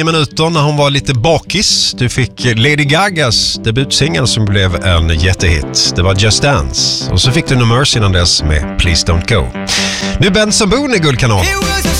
minuter när hon var lite bakis. Du fick Lady Gagas debutsingel som blev en jättehit. Det var Just Dance. Och så fick du No Mercy innan dess med Please Don't Go. Nu Benson Boone i Guldkanal.